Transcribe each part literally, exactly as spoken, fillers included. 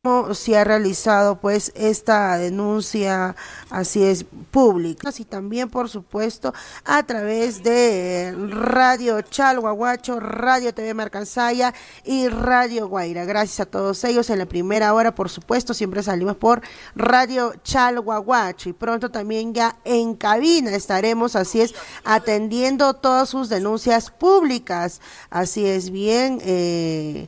si ha realizado pues esta denuncia, así es, pública, y también por supuesto a través de Radio Chalhuahuacho, Radio T V Marcansaya y Radio Guaira. Gracias a todos ellos. En la primera hora, por supuesto, siempre salimos por Radio Chalhuahuacho, y pronto también ya en cabina estaremos, así es, atendiendo todas sus denuncias públicas. Así es, bien, eh,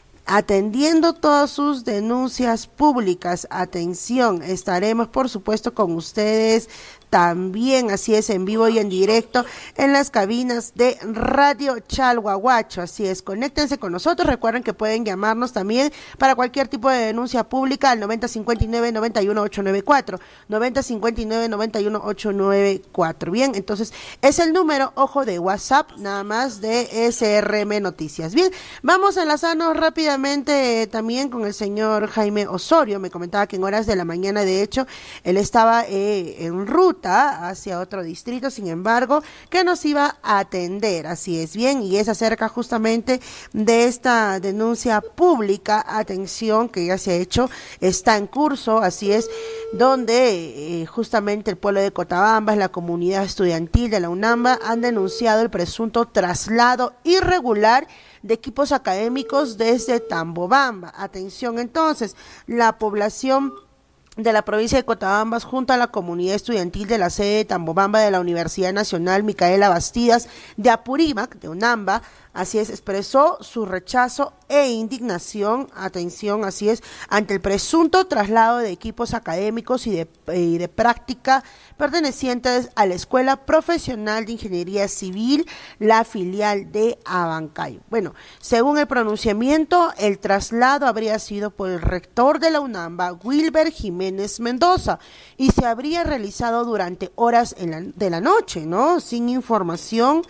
atendiendo todas sus denuncias públicas. Atención, estaremos por supuesto con ustedes también, así es, en vivo y en directo en las cabinas de Radio Chalhuahuacho. Así es, conéctense con nosotros. Recuerden que pueden llamarnos también para cualquier tipo de denuncia pública al noventa cincuenta y nueve noventa y uno ochocientos noventa y cuatro, noventa cincuenta y nueve noventa y uno ochocientos noventa y cuatro. Bien, entonces es el número, ojo, de WhatsApp, nada más, de S R M Noticias. Bien, vamos a enlazarnos rápidamente eh, también con el señor Jaime Osorio. Me comentaba que en horas de la mañana, de hecho, él estaba eh, en ruta hacia otro distrito, sin embargo, que nos iba a atender. Así es, bien, y es acerca justamente de esta denuncia pública. Atención, que ya se ha hecho, está en curso, así es, donde eh, justamente el pueblo de Cotabambas, la comunidad estudiantil de la UNAMBA, han denunciado el presunto traslado irregular de equipos académicos desde Tambobamba. Atención, entonces, la población de la provincia de Cotabambas, junto a la comunidad estudiantil de la sede de Tambobamba de la Universidad Nacional Micaela Bastidas de Apurímac, de UNAMBA, así es, expresó su rechazo e indignación, atención, así es, ante el presunto traslado de equipos académicos y de, y de práctica pertenecientes a la Escuela Profesional de Ingeniería Civil, la filial de Abancayo. Bueno, según el pronunciamiento, el traslado habría sido por el rector de la UNAMBA, Wilber Jiménez Mendoza, y se habría realizado durante horas en la, de la noche, ¿no? Sin información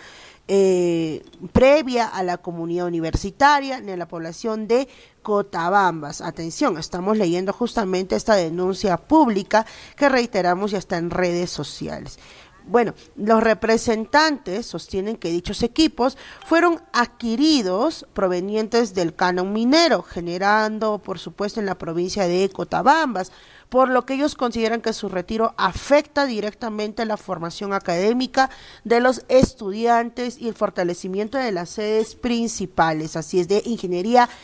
Eh, previa a la comunidad universitaria ni a la población de Cotabambas. Atención, estamos leyendo justamente esta denuncia pública que, reiteramos, ya está en redes sociales. Bueno, los representantes sostienen que dichos equipos fueron adquiridos provenientes del canon minero, generando, por supuesto, en la provincia de Cotabambas, por lo que ellos consideran que su retiro afecta directamente la formación académica de los estudiantes y el fortalecimiento de las sedes principales, así es, de Ingeniería